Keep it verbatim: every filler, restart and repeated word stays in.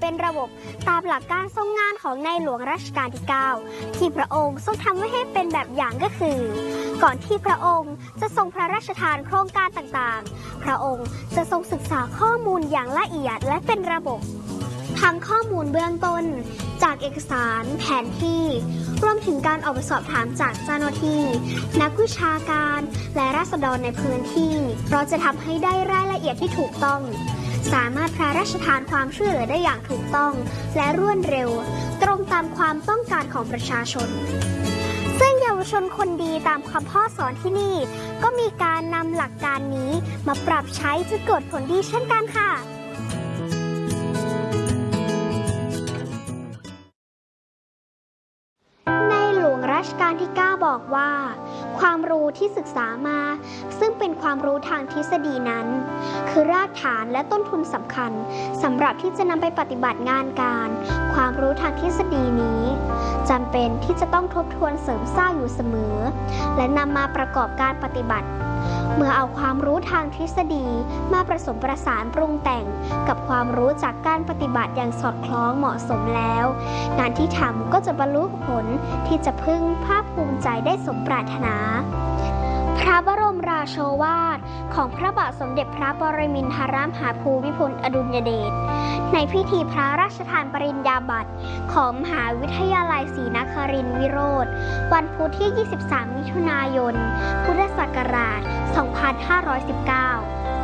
เป็นระบบตามหลักการทรงงานของในหลวงรัชกาลที่ เก้า ที่พระองค์ทรงทำไว้ให้เป็นแบบอย่างก็คือ ก่อนที่พระองค์จะทรงพระราชทานโครงการต่างๆพระองค์จะทรงศึกษาข้อมูลอย่างละเอียดและเป็นระบบทั้งข้อมูลเบื้องต้นจากเอกสารแผนที่รวมถึงการออกไปสอบถามจากเจ้าหน้าที่นักวิชาการและราษฎรในพื้นที่เราจะทำให้ได้รายละเอียดที่ถูกต้องสามารถพระราชทานความช่วยเหลือได้อย่างถูกต้องและรวดเร็วตรงตามความต้องการของประชาชนซึ่งเยาวชนคนดีตามคำพ่อสอนที่นี่ก็มีการนำหลักการนี้มาปรับใช้จะเกิดผลดีเช่นกันค่ะรัชกาลที่ เก้า บอกว่าความรู้ที่ศึกษามาซึ่งเป็นความรู้ทางทฤษฎีนั้นคือรากฐานและต้นทุนสำคัญสำหรับที่จะนำไปปฏิบัติงานการความรู้ทางทฤษฎีนี้จำเป็นที่จะต้องทบทวนเสริมสร้างอยู่เสมอและนำมาประกอบการปฏิบัติเมื่อเอาความรู้ทางทฤษฎีมาผสมประสานปรุงแต่งกับความรู้จากการปฏิบัติอย่างสอดคล้องเหมาะสมแล้วงานที่ทำก็จะบรรลุผลที่จะพึงภาคภูมิใจได้สมปรารถนาพระบรมราโชวาทของพระบาทสมเด็จพระปรมินทรมหาภูมิพลอดุลยเดชในพิธีพระราชทานปริญญาบัตรของมหาวิทยาลัยศรีนครินทรวิโรธวันพุธที่ ยี่สิบสาม มิถุนายน พุทธศักราช สองพันห้าร้อยสิบเก้า